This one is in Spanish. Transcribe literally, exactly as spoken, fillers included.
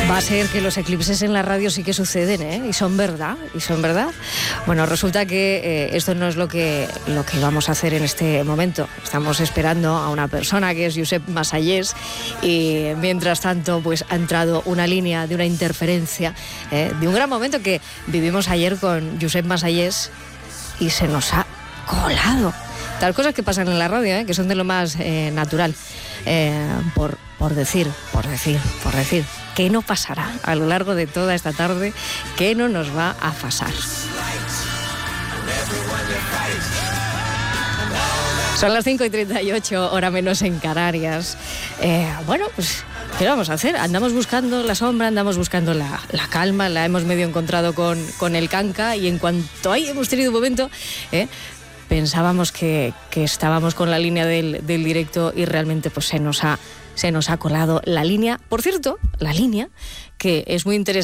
Va a ser que los eclipses en la radio sí que suceden, ¿eh? Y son verdad, y son verdad. Bueno, resulta que eh, esto no es lo que, lo que vamos a hacer en este momento. Estamos esperando a una persona que es Josep Masallés y mientras tanto pues ha entrado una línea de una interferencia, ¿eh? De un gran momento que vivimos ayer con Josep Masallés y se nos ha colado. Tal cosas que pasan en la radio, ¿eh? Que son de lo más eh, natural. Eh, por, por decir, por decir, por decir. ¿Qué no pasará a lo largo de toda esta tarde? ¿Qué no nos va a pasar? Son las cinco y treinta y ocho, hora menos en Canarias. Eh, bueno, pues, ¿qué vamos a hacer? Andamos buscando la sombra, andamos buscando la, la calma, la hemos medio encontrado con, con el canca y en cuanto ahí hemos tenido un momento... Eh, pensábamos que, que estábamos con la línea del, del directo y realmente pues se nos ha, se nos ha colado la línea. Por cierto, la línea que es muy interesante.